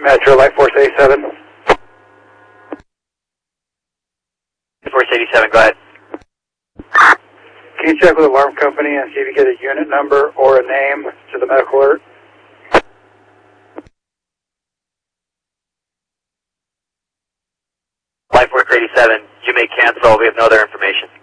Metro, Light Force 87. Force 87, go ahead. Can you check with alarm company and see if you get a unit number or a name to the medical alert? Light Force 87, you may cancel. We have no other information.